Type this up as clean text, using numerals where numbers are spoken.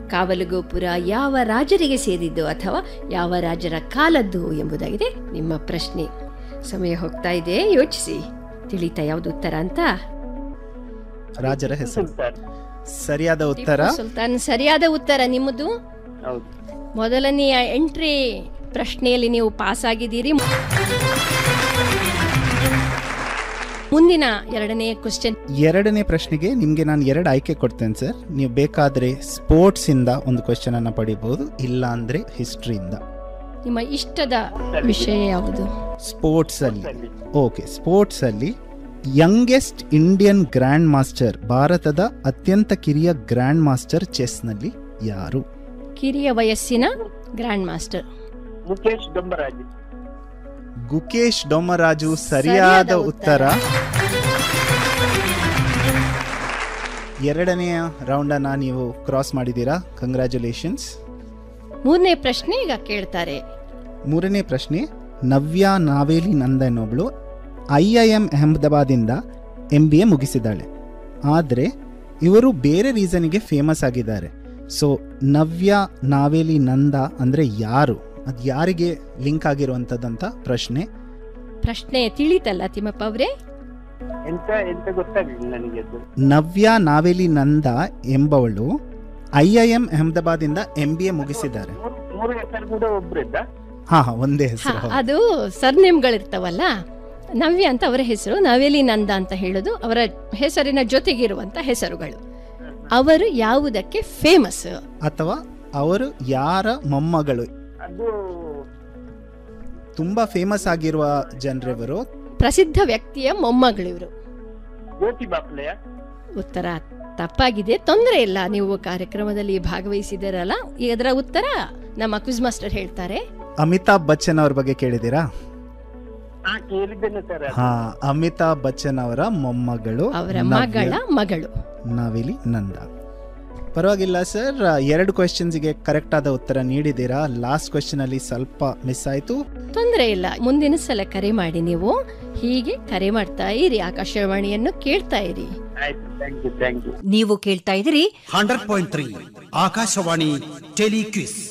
ಕಾವಲುಗೋಪುರ ಯಾವ ರಾಜರಿಗೆ ಸೇರಿದ್ದು ಅಥವಾ ಯಾವ ರಾಜರ ಕಾಲದ್ದು ಎಂಬುದಾಗಿದೆ ನಿಮ್ಮ ಪ್ರಶ್ನೆ. ಸಮಯ ಹೋಗ್ತಾ ಇದೆ, ಯೋಚಿಸಿ. ತಿಳಿತಾ ಯಾವ್ದು ಉತ್ತರ ಅಂತ? ರಾಜರ ಹೆಸರು. ಸರಿಯಾದ ಉತ್ತರ ಸುಲ್ತಾನ್. ಸರಿಯಾದ ಉತ್ತರ ನಿಮ್ಮದು. ಮೊದಲನೆಯ ಎಂಟ್ರಿ ಪ್ರಶ್ನೆಯಲ್ಲಿ ನೀವು ಪಾಸ್ ಆಗಿದ್ದೀರಿ. ಮುಂದಿನ ಎರಡನೇ ಪ್ರಶ್ನೆಗೆ ನಿಮಗೆ ನಾನು 2 ಆಯ್ಕೆ ಕೊಡ್ತೇನೆ ಸರ್. ನೀವು ಬೇಕಾದ್ರೆ ಸ್ಪೋರ್ಟ್ಸ್ ಇಂದ ಒಂದು ಕ್ವೆಶ್ಚನ್ ಅನ್ನ ಪಡಿಬಹುದು, ಇಲ್ಲ ಅಂದ್ರೆ ಹಿಸ್ಟ್ರಿಯಿಂದ. ನಿಮ್ಮ ಇಷ್ಟದ ವಿಷಯ ಯಾವುದು? ಸ್ಪೋರ್ಟ್ಸ್ ಅಲ್ಲಿ. ಓಕೆ, ಸ್ಪೋರ್ಟ್ಸ್ ಅಲ್ಲಿ ಯಂಗೆಸ್ಟ್ ಇಂಡಿಯನ್ ಗ್ರ್ಯಾಂಡ್ ಮಾಸ್ಟರ್, ಭಾರತದ ಅತ್ಯಂತ ಕಿರಿಯ ಗ್ರ್ಯಾಂಡ್ ಮಾಸ್ಟರ್ ಚೆಸ್ ನಲ್ಲಿ ಯಾರು? ಕಿರಿಯ ವಯಸ್ಸಿನ ಗ್ರ್ಯಾಂಡ್ ಮಾಸ್ಟರ್ ಗುಕೇಶ್ ಡೊಮ್ಮರಾಜು. ಸರಿಯಾದ ಉತ್ತರ. ಎರಡನೆಯ ರೌಂಡ್ ಅನ್ನ ನೀವು ಕ್ರಾಸ್ ಮಾಡಿದ್ದೀರಾ, ಕಂಗ್ರ್ಯಾಚುಲೇಷನ್ಸ್. ಮೂರನೇ ಪ್ರಶ್ನೆ ಈಗ ಕೇಳ್ತಾರೆ. ಮೂರನೇ ಪ್ರಶ್ನೆ, ನವ್ಯಾ ನಾವೇಲಿ ನಂದ ಎನ್ನೊಬ್ಳು IIM ಅಹಮದಾಬಾದ್ ಇಂದ MBA ಮುಗಿಸಿದ್ದಾಳೆ. ಆದರೆ ಇವರು ಬೇರೆ ರೀಸನ್ಗೆ ಫೇಮಸ್ ಆಗಿದ್ದಾರೆ. ಸೊ ನವ್ಯಾ ನಾವೇಲಿ ನಂದ ಅಂದ್ರೆ ಯಾರು? ಅದು ಯಾರಿಗೆ ಲಿಂಕ್ ಆಗಿರುವಂತದಂತ ಪ್ರಶ್ನೆ. ಪ್ರಶ್ನೆ ತಿಳಿತಲ್ಲ ತಿಮ್ಮಪ್ಪ ಅವರೇ? ನವ್ಯಾ ನಾವೇಲಿ ನಂದ ಎಂಬವಳು IIM ಅಹಮದಾಬಾದ್ ಇಂದ MBA ಮುಗಿಸಿದ್ದಾರೆ. ಒಂದೇ ಹೆಸರು. ಅದು ಸರ್ನೇಮ್ಗಳಿರ್ತಾವಲ್ಲ, ನವ್ಯ ಅಂತ ಅವರ ಹೆಸರು, ನಾವೇಲಿ ನಂದ ಅಂತ ಹೇಳೋದು ಅವರ ಹೆಸರಿನ ಜೊತೆಗಿರುವಂತ ಹೆಸರುಗಳು. ಅವರು ಯಾವುದಕ್ಕೆ ಫೇಮಸ್ ಅಥವಾ ಅವರು ಯಾರ ಮೊಮ್ಮಗಳು? ತುಂಬಾ ಫೇಮಸ್ ಆಗಿರುವ ಜನರಿವರು, ಪ್ರಸಿದ್ಧ ವ್ಯಕ್ತಿಯ ಮೊಮ್ಮಗಳು ಇವರು. ಉತ್ತರ ತಪ್ಪಾಗಿದೆ, ತೊಂದರೆ ಇಲ್ಲ. ನೀವು ಕಾರ್ಯಕ್ರಮದಲ್ಲಿ ಭಾಗವಹಿಸಿದಾರಲ್ಲ, ಇದರ ಉತ್ತರ ನಮ್ಮ ಕ್ವಿಜ್ ಮಾಸ್ಟರ್ ಹೇಳ್ತಾರೆ. ಅಮಿತಾಬ್ ಬಚ್ಚನ್ ಅವ್ರ ಬಗ್ಗೆ ಕೇಳಿದ್ದೀರಾ? ಅಮಿತಾಬ್ ಬಚ್ಚನ್ ಅವರ ಮೊಮ್ಮಗಳು, ಅವರ ಮಗಳು ನಾವೇಲಿ ನಂದ. ಪರವಾಗಿಲ್ಲ ಸರ್, 2 ಕ್ವೆಶ್ಚನ್ಸ್ಗೆ ಕರೆಕ್ಟ್ ಆದ ಉತ್ತರ ನೀಡಿದ್ದೀರಾ. ಲಾಸ್ಟ್ ಕ್ವೆಶ್ಚನ್ ಅಲ್ಲಿ ಸ್ವಲ್ಪ ಮಿಸ್ ಆಯ್ತು. ತೊಂದರೆ ಇಲ್ಲ, ಮುಂದಿನ ಸಲ ಕರೆ ಮಾಡಿ. ನೀವು ಹೀಗೆ ಕರೆ ಮಾಡ್ತಾ ಇರಿ, ಆಕಾಶವಾಣಿಯನ್ನು ಕೇಳ್ತಾ ಇರಿ. ನೀವು ಕೇಳ್ತಾ ಇದ್ದೀರಿ 100.3 ಆಕಾಶವಾಣಿ ಟೆಲಿ ಕ್ವಿಜ್.